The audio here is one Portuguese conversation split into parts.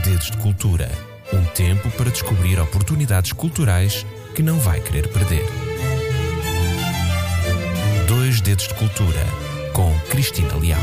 Dedos de Cultura. Um tempo para descobrir oportunidades culturais que não vai querer perder. 2 Dedos de Cultura, com Cristina Leal.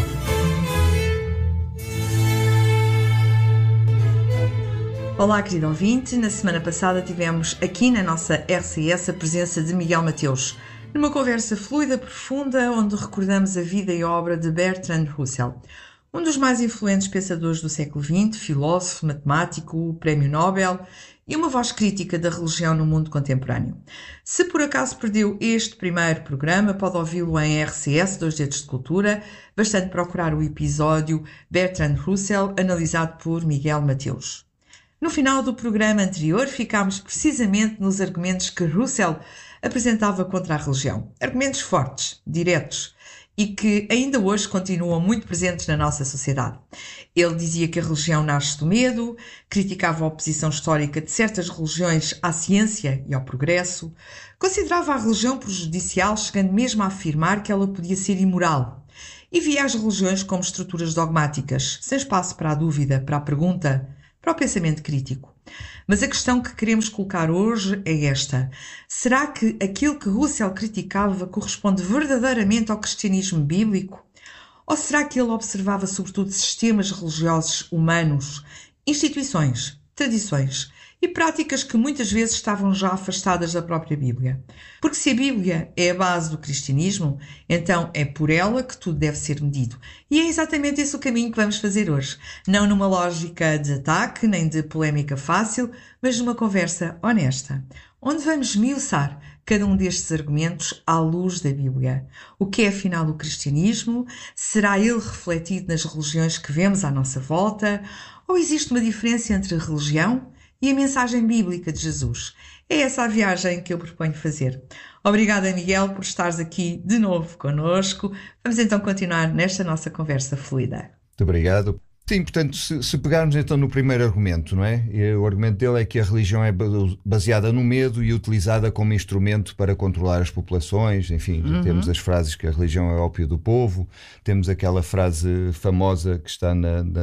Olá, querido ouvinte. Na semana passada tivemos aqui na nossa RCS a presença de Miguel Mateus, numa conversa fluida, profunda, onde recordamos a vida e obra de Bertrand Russell, um dos mais influentes pensadores do século XX, filósofo, matemático, prémio Nobel e uma voz crítica da religião no mundo contemporâneo. Se por acaso perdeu este primeiro programa, pode ouvi-lo em RCS 2 Dedos de Cultura, bastante procurar o episódio Bertrand Russell, analisado por Miguel Mateus. No final do programa anterior, ficámos precisamente nos argumentos que Russell apresentava contra a religião. Argumentos fortes, diretos, e que ainda hoje continuam muito presentes na nossa sociedade. Ele dizia que a religião nasce do medo, criticava a oposição histórica de certas religiões à ciência e ao progresso, considerava a religião prejudicial, chegando mesmo a afirmar que ela podia ser imoral, e via as religiões como estruturas dogmáticas, sem espaço para a dúvida, para a pergunta, para o pensamento crítico. Mas a questão que queremos colocar hoje é esta: será que aquilo que Russell criticava corresponde verdadeiramente ao cristianismo bíblico? Ou será que ele observava sobretudo sistemas religiosos humanos, instituições, tradições e práticas que muitas vezes estavam já afastadas da própria Bíblia? Porque se a Bíblia é a base do cristianismo, então é por ela que tudo deve ser medido. E é exatamente esse o caminho que vamos fazer hoje. Não numa lógica de ataque, nem de polémica fácil, mas numa conversa honesta, onde vamos esmiuçar cada um destes argumentos à luz da Bíblia. O que é afinal o cristianismo? Será ele refletido nas religiões que vemos à nossa volta? Ou existe uma diferença entre a religião e a mensagem bíblica de Jesus? É essa a viagem que eu proponho fazer. Obrigada, Miguel, por estares aqui de novo connosco. Vamos então continuar nesta nossa conversa fluida. Muito obrigado. Sim, portanto, se pegarmos então no primeiro argumento, não é? E o argumento dele é que a religião é baseada no medo e utilizada como instrumento para controlar as populações. Enfim, temos as frases que a religião é o ópio do povo, temos aquela frase famosa que está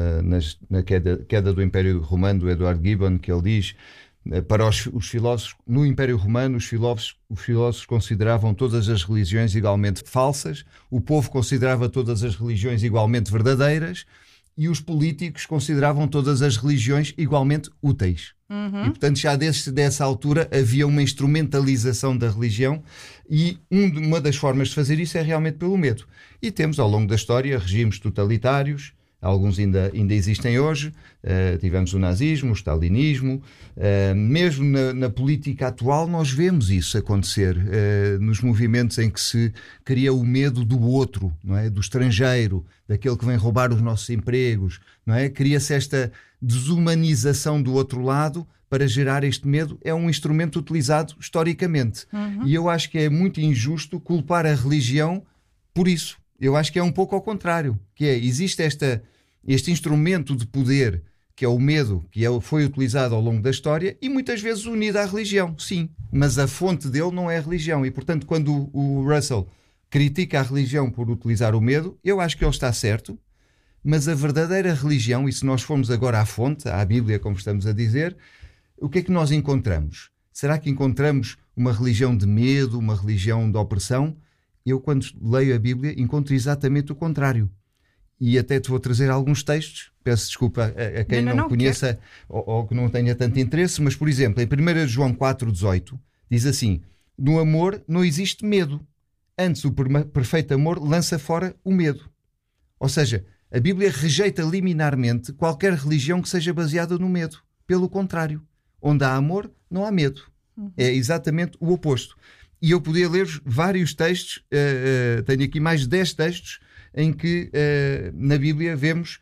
na queda do Império Romano, do Edward Gibbon, que ele diz: para os filósofos, no Império Romano, os filósofos consideravam todas as religiões igualmente falsas, o povo considerava todas as religiões igualmente verdadeiras, e os políticos consideravam todas as religiões igualmente úteis. E, portanto, já dessa altura havia uma instrumentalização da religião, e uma das formas de fazer isso é realmente pelo medo. E temos, ao longo da história, regimes totalitários. Alguns ainda existem hoje. Tivemos o nazismo, o stalinismo. Mesmo na política atual nós vemos isso acontecer, nos movimentos em que se cria o medo do outro, não é? Do estrangeiro, daquele que vem roubar os nossos empregos, não é? Cria-se esta desumanização do outro lado para gerar este medo. É um instrumento utilizado historicamente. E eu acho que é muito injusto culpar a religião por isso. Eu acho que é um pouco ao contrário, que é, existe este instrumento de poder, que é o medo, que foi utilizado ao longo da história e muitas vezes unido à religião, sim, mas a fonte dele não é a religião. E, portanto, quando o Russell critica a religião por utilizar o medo, eu acho que ele está certo, mas a verdadeira religião, e se nós formos agora à fonte, à Bíblia, como estamos a dizer, o que é que nós encontramos? Será que encontramos uma religião de medo, uma religião de opressão? Eu, quando leio a Bíblia, encontro exatamente o contrário. E até te vou trazer alguns textos, peço desculpa a quem não conheça ou que não tenha tanto interesse, mas, por exemplo, em 1 João 4,18, diz assim: no amor não existe medo, antes o perfeito amor lança fora o medo. Ou seja, a Bíblia rejeita liminarmente qualquer religião que seja baseada no medo. Pelo contrário, onde há amor, não há medo. É exatamente o oposto. E eu podia ler vários textos, tenho aqui mais de 10 textos, em que na Bíblia vemos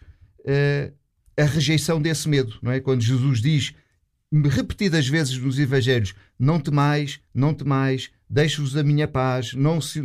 a rejeição desse medo, não é? Quando Jesus diz repetidas vezes nos Evangelhos: não temais, deixo-vos a minha paz, não se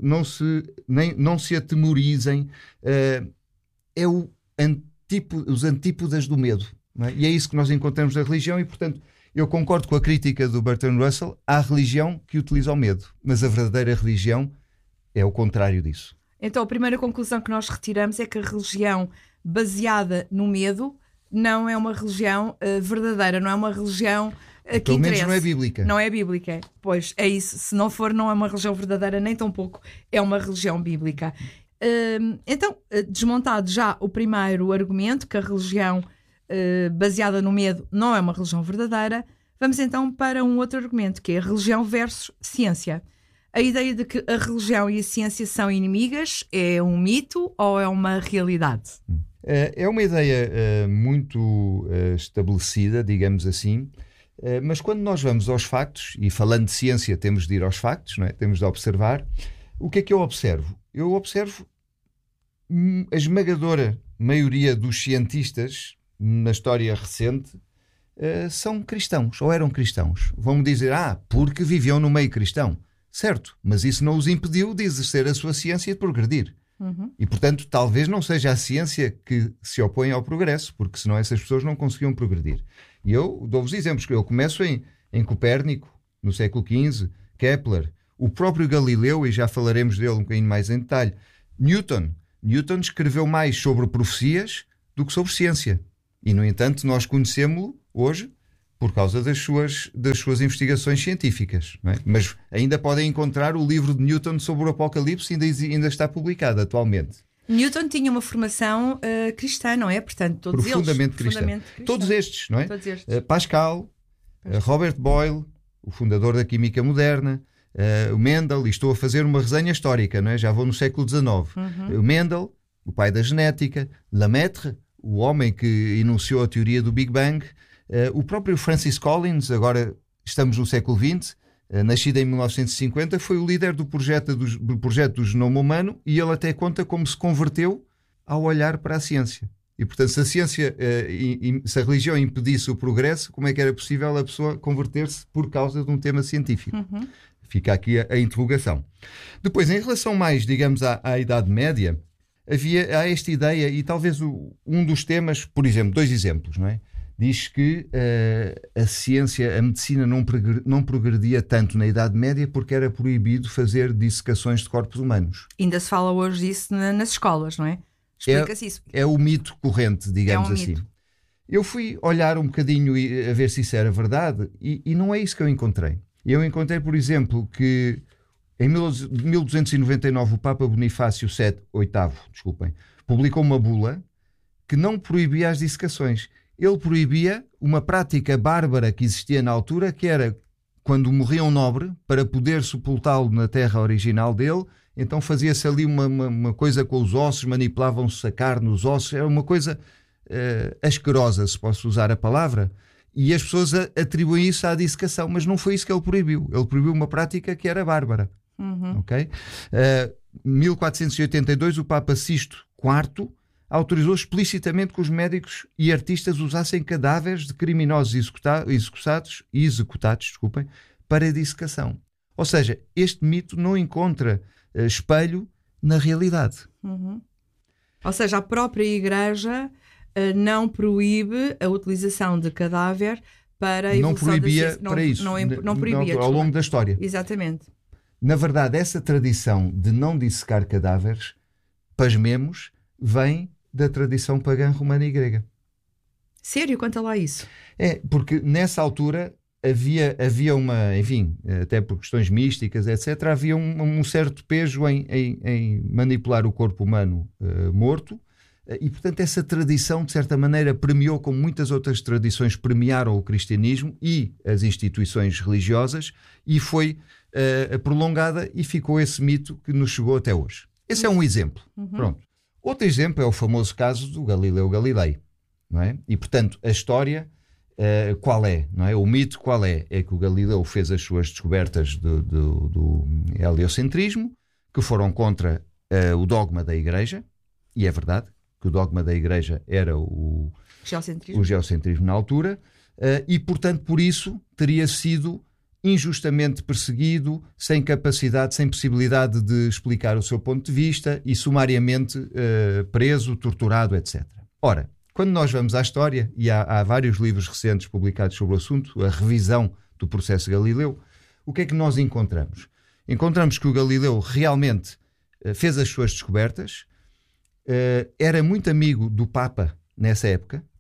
atemorizem, é os antípodas do medo, não é? E é isso que nós encontramos na religião. E, portanto, eu concordo com a crítica do Bertrand Russell à religião que utiliza o medo, mas a verdadeira religião é o contrário disso. Então, a primeira conclusão que nós retiramos é que a religião baseada no medo não é uma religião verdadeira, não é uma religião que pelo menos interessa. não é bíblica. Não é bíblica, pois é isso. Se não for, não é uma religião verdadeira, nem tão pouco é uma religião bíblica. Então, desmontado já o primeiro argumento, que a religião baseada no medo não é uma religião verdadeira, vamos então para um outro argumento, que é a religião versus ciência. A ideia de que a religião e a ciência são inimigas é um mito ou é uma realidade? É uma ideia muito estabelecida, digamos assim, mas quando nós vamos aos factos, e falando de ciência temos de ir aos factos, não é? Temos de observar, o que é que eu observo? Eu observo a esmagadora maioria dos cientistas na história recente são cristãos, ou eram cristãos. Vão-me dizer, porque viviam no meio cristão. Certo, mas isso não os impediu de exercer a sua ciência e de progredir. E, portanto, talvez não seja a ciência que se opõe ao progresso, porque senão essas pessoas não conseguiam progredir. E eu dou-vos exemplos. Eu começo em Copérnico, no século XV, Kepler, o próprio Galileu, e já falaremos dele um bocadinho mais em detalhe. Newton escreveu mais sobre profecias do que sobre ciência. E, no entanto, nós conhecemos-lo hoje por causa das suas investigações científicas, não é? Mas ainda podem encontrar o livro de Newton sobre o Apocalipse, ainda está publicado atualmente. Newton tinha uma formação cristã, não é? Portanto, todos profundamente eles. Cristã. Todos estes, não é? Todos estes. Pascal, Robert Boyle, o fundador da química moderna, o Mendel, e estou a fazer uma resenha histórica, não é? Já vou no século XIX. O Mendel, o pai da genética, Lemaitre, o homem que enunciou a teoria do Big Bang, o próprio Francis Collins, agora estamos no século XX, nascido em 1950, foi o líder do projeto do genoma humano, e ele até conta como se converteu ao olhar para a ciência. E, portanto, se a ciência, se a religião impedisse o progresso, como é que era possível a pessoa converter-se por causa de um tema científico? Fica aqui a interrogação. Depois, em relação mais, digamos, à Idade Média, há esta ideia, e talvez um dos temas, por exemplo, 2 exemplos, não é? Diz que a ciência, a medicina não progredia tanto na Idade Média porque era proibido fazer dissecações de corpos humanos. Ainda se fala hoje disso nas escolas, não é? Explica-se isso. É o mito corrente, digamos assim. Mito. Eu fui olhar um bocadinho a ver se isso era verdade e não é isso que eu encontrei. Eu encontrei, por exemplo, que em 1299 o Papa Bonifácio VIII, publicou uma bula que não proibia as dissecações. Ele proibia uma prática bárbara que existia na altura, que era quando morria um nobre, para poder sepultá-lo na terra original dele, então fazia-se ali uma coisa com os ossos, manipulavam-se a carne nos ossos, era uma coisa asquerosa, se posso usar a palavra, e as pessoas atribuem isso à dissecação, mas não foi isso que ele proibiu. Ele proibiu uma prática que era bárbara. Ok? 1482 o Papa Sisto IV autorizou explicitamente que os médicos e artistas usassem cadáveres de criminosos executados para dissecação. Ou seja, este mito não encontra espelho na realidade. Ou seja, a própria Igreja não proíbe a utilização de cadáver para a evolução da ciência. Não proibia para isso. Não proibia ao longo da história. Exatamente. Na verdade, essa tradição de não dissecar cadáveres, pasmemos, vem da tradição pagã romana e grega. Sério? Conta lá isso. Porque nessa altura havia uma, enfim, até por questões místicas, etc., havia um certo peso em manipular o corpo humano morto, e, portanto, essa tradição, de certa maneira, premiou, como muitas outras tradições premiaram o cristianismo e as instituições religiosas, e foi prolongada, e ficou esse mito que nos chegou até hoje. Esse é um exemplo. Pronto. Outro exemplo é o famoso caso do Galileu Galilei, não é? E, portanto, a história qual é? Não é? O mito qual é? É que o Galileu fez as suas descobertas do heliocentrismo, que foram contra o dogma da Igreja, e é verdade que o dogma da Igreja era o geocentrismo na altura, e, portanto, por isso teria sido injustamente perseguido, sem capacidade, sem possibilidade de explicar o seu ponto de vista e sumariamente preso, torturado, etc. Ora, quando nós vamos à história, e há vários livros recentes publicados sobre o assunto, a revisão do processo Galileu, o que é que nós encontramos? Encontramos que o Galileu realmente fez as suas descobertas, era muito amigo do Papa nessa época,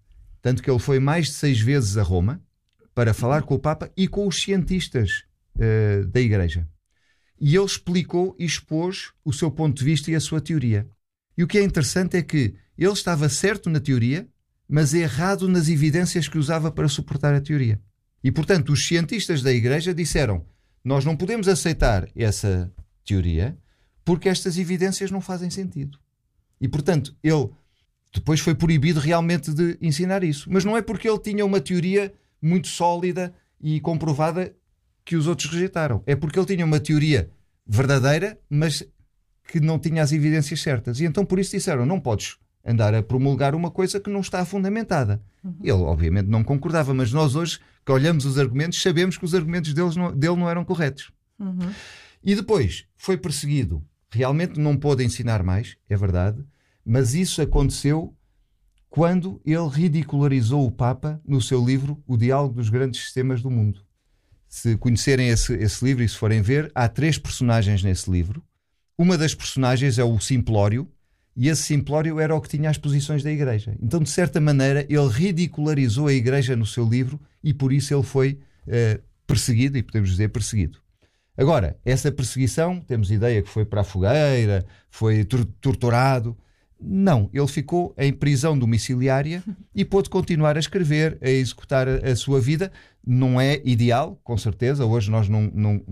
Tanto que ele foi mais de 6 vezes a Roma para falar com o Papa e com os cientistas da Igreja. E ele explicou e expôs o seu ponto de vista e a sua teoria. E o que é interessante é que ele estava certo na teoria, mas errado nas evidências que usava para suportar a teoria. E, portanto, os cientistas da Igreja disseram: nós não podemos aceitar essa teoria porque estas evidências não fazem sentido. E, portanto, ele depois foi proibido realmente de ensinar isso. Mas não é porque ele tinha uma teoria muito sólida e comprovada que os outros rejeitaram. É porque ele tinha uma teoria verdadeira, mas que não tinha as evidências certas. E então por isso disseram: não podes andar a promulgar uma coisa que não está fundamentada. Ele obviamente não concordava, mas nós hoje que olhamos os argumentos sabemos que os argumentos dele não eram corretos. E depois foi perseguido. Realmente não pôde ensinar mais, é verdade, mas isso aconteceu quando ele ridicularizou o Papa no seu livro O Diálogo dos Grandes Sistemas do Mundo. Se conhecerem esse livro e se forem ver, há 3 personagens nesse livro. Uma das personagens é o Simplório, e esse Simplório era o que tinha as posições da Igreja. Então, de certa maneira, ele ridicularizou a Igreja no seu livro e por isso ele foi perseguido, e podemos dizer perseguido. Agora, essa perseguição, temos ideia que foi para a fogueira, foi torturado. Não, ele ficou em prisão domiciliária e pôde continuar a escrever, a executar a sua vida. Não é ideal, com certeza. Hoje nós não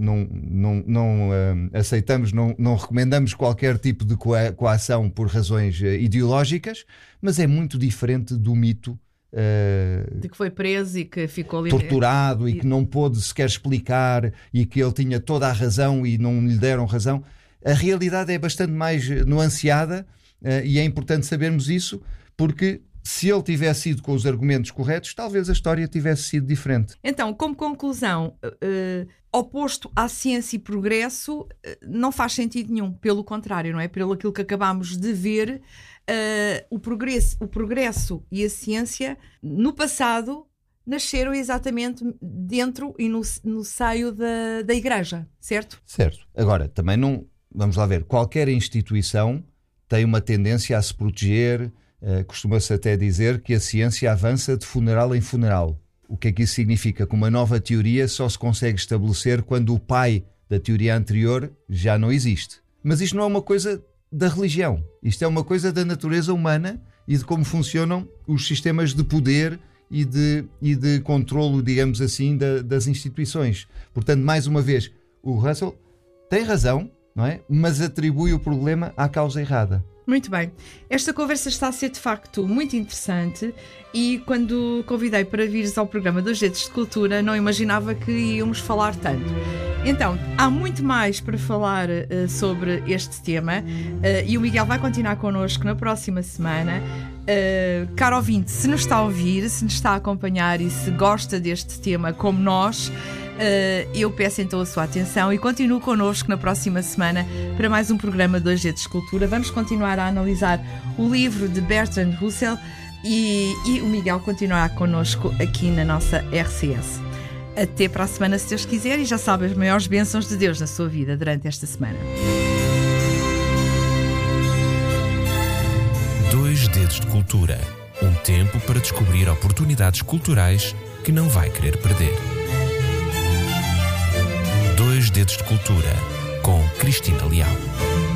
aceitamos, não recomendamos qualquer tipo de coação por razões ideológicas, mas é muito diferente do mito de que foi preso e que ficou ali torturado e que não pôde sequer explicar e que ele tinha toda a razão e não lhe deram razão. A realidade é bastante mais nuanceada. E é importante sabermos isso, porque se ele tivesse ido com os argumentos corretos, talvez a história tivesse sido diferente. Então, como conclusão, oposto à ciência e progresso não faz sentido nenhum. Pelo contrário, não é? Pelo aquilo que acabámos de ver, o progresso e a ciência, no passado, nasceram exatamente dentro e no seio da Igreja, certo? Certo. Agora, também não... Vamos lá ver. Qualquer instituição tem uma tendência a se proteger, costuma-se até dizer que a ciência avança de funeral em funeral. O que é que isso significa? Que uma nova teoria só se consegue estabelecer quando o pai da teoria anterior já não existe. Mas isto não é uma coisa da religião. Isto é uma coisa da natureza humana e de como funcionam os sistemas de poder e de controlo, digamos assim, das instituições. Portanto, mais uma vez, o Russell tem razão, não é? Mas atribui o problema à causa errada. Muito bem. Esta conversa está a ser de facto muito interessante e quando convidei para vires ao programa dos Dedos de Cultura não imaginava que íamos falar tanto. Então, há muito mais para falar sobre este tema e o Miguel vai continuar connosco na próxima semana. Caro ouvinte, se nos está a ouvir, se nos está a acompanhar e se gosta deste tema como nós, eu peço então a sua atenção e continuo connosco na próxima semana para mais um programa de 2 Dedos de Cultura. Vamos continuar a analisar o livro de Bertrand Russell e o Miguel continuará connosco aqui na nossa RCS. Até para a semana, se Deus quiser, e já sabe as maiores bênçãos de Deus na sua vida durante esta semana. 2 Dedos de Cultura. Um tempo para descobrir oportunidades culturais que não vai querer perder. 2 Dedos de Cultura, com Cristina Leal.